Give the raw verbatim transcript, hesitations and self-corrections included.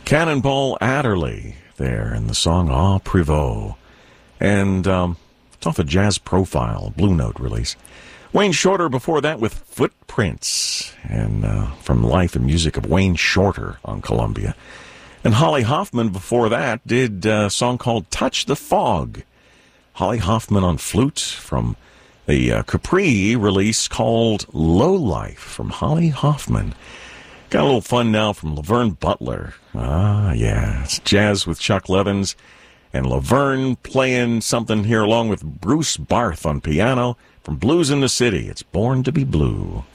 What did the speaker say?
Cannonball Adderley there in the song Ah Prévost. And um, it's off a Jazz Profile Blue Note release. Wayne Shorter before that with Footprints, and uh, from Life and Music of Wayne Shorter on Columbia. And Holly Hoffman before that did a song called Touch the Fog. Holly Hoffman on flute from the uh, Capri release called Low Life from Holly Hoffman. Got a little fun now from Laverne Butler. Ah, yeah, it's jazz with Chuck Levins. And Laverne playing something here along with Bruce Barth on piano from Blues in the City. It's Born to be Blue.